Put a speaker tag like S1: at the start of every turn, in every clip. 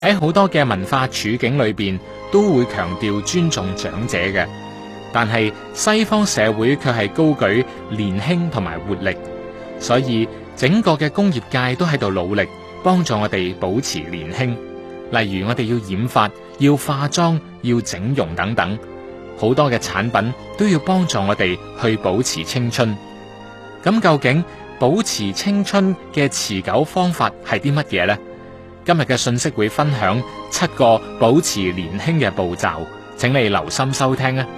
S1: 喺好多嘅文化處境裏邊，都會強調尊重長者嘅。但係西方社會卻係高舉年輕同埋活力，所以整個嘅工業界都喺度努力幫助我哋保持年輕。例如我哋要染髮、要化妝、要整容等等，好多嘅產品都要幫助我哋去保持青春。咁究竟保持青春嘅持久方法係啲乜嘢呢？今日嘅信息會分享7個保持年輕嘅步驟，請你留心收聽啊！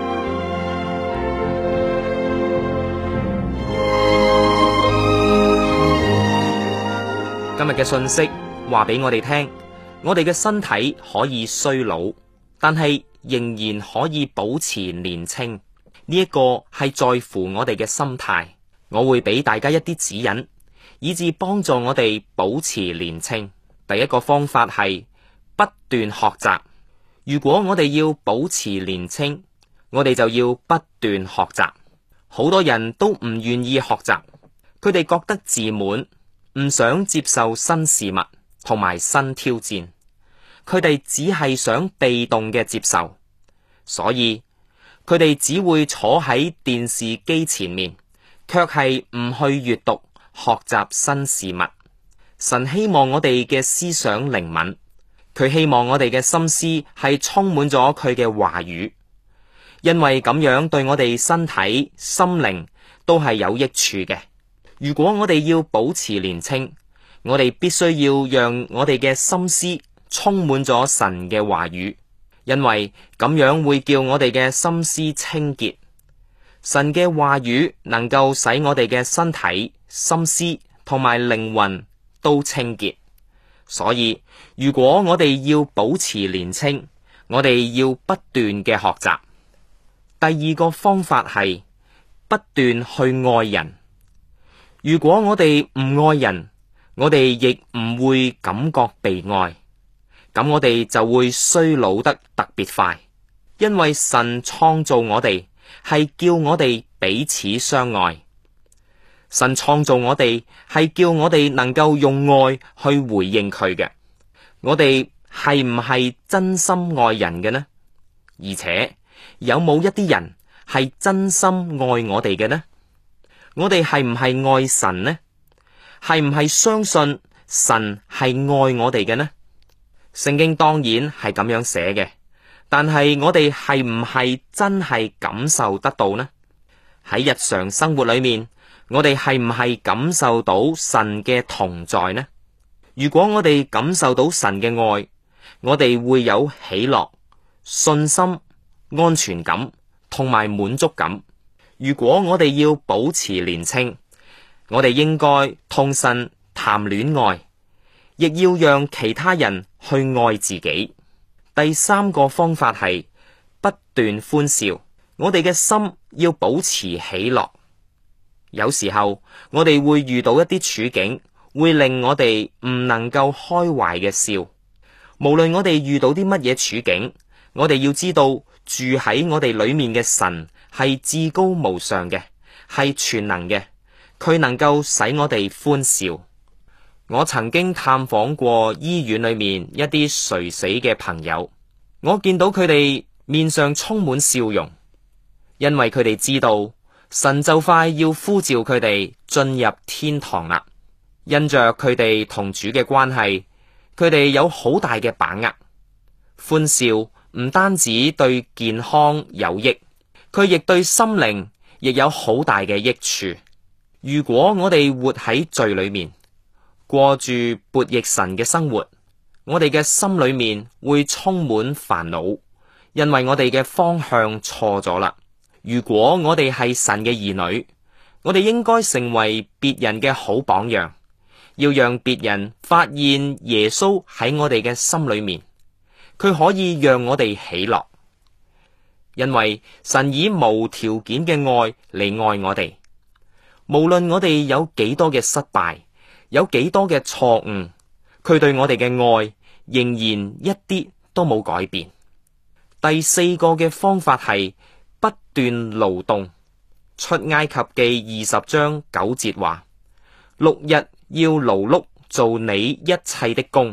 S2: 今日嘅信息話俾我哋聽，我哋嘅身體可以衰老，但係仍然可以保持年輕。呢一個係在乎我哋嘅心態。我會俾大家一啲指引，以致幫助我哋保持年輕。第一個方法係不斷學習。如果我哋要保持年輕，我哋就要不斷學習。好多人都唔願意學習，佢哋覺得自滿，唔想接受新事物同埋新挑戰，佢哋只係想被動嘅接受，所以佢哋只會坐喺電視機前面，卻係唔去閱讀學習新事物。神希望我哋嘅思想靈敏，佢希望我哋嘅心思係充滿咗佢嘅話語，因為咁樣對我哋身體、心靈都係有益處嘅。如果我哋要保持年輕，我哋必須要讓我哋嘅心思充滿咗神嘅話語，因為咁樣會叫我哋嘅心思清潔。神嘅話語能夠使我哋嘅身體、心思同埋靈魂都清潔。所以如果我哋要保持年輕，我哋要不斷嘅學習。第二個方法係不斷去愛人。如果我哋唔愛人，我哋亦唔會感覺被愛，咁我哋就會衰老得特別快。因為神創造我哋係叫我哋彼此相愛，神創造我哋係叫我哋能夠用愛去回應佢嘅。我哋係唔係真心愛人嘅呢？而且有冇一啲人係真心愛我哋嘅呢？我哋係唔係愛神呢？係唔係相信神係愛我哋嘅呢？聖經當然係咁樣寫嘅，但係我哋係唔係真係感受得到呢？喺日常生活裏面，我哋係唔係感受到神嘅同在呢？如果我哋感受到神嘅愛，我哋會有喜樂、信心、安全感同埋滿足感。如果我哋要保持年輕，我哋應該同神談戀愛，亦要讓其他人去愛自己。第三個方法係不斷歡笑。我哋嘅心要保持喜樂。有時候我哋會遇到一啲處境，會令我哋唔能夠開懷嘅笑。無論我哋遇到啲乜嘢處境，我哋要知道住喺我哋裏面嘅神係至高無上嘅，係全能嘅，佢能夠使我哋歡笑。我曾經探訪過醫院裏面一啲垂死嘅朋友，我見到佢哋面上充滿笑容，因為佢哋知道神就快要呼召佢哋進入天堂啦。因着佢哋同主嘅關係，佢哋有好大嘅把握。歡笑唔單止對健康有益，佢亦對心靈亦有好大嘅益處。如果我哋活喺罪裏面，過住悖逆神嘅生活，我哋嘅心裏面會充滿煩惱，因為我哋嘅方向錯咗啦。如果我哋係神嘅兒女，我哋應該成為別人嘅好榜樣，要讓別人發現耶穌喺我哋嘅心裏面，佢可以讓我哋喜樂，因為神以無條件嘅愛嚟愛我哋。無論我哋有幾多嘅失敗，有幾多嘅錯誤，佢對我哋嘅愛仍然一啲都冇改變。第四個嘅方法係不斷勞動。出埃及記20章9節話：6日要勞碌做你一切的工，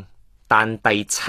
S2: 但第7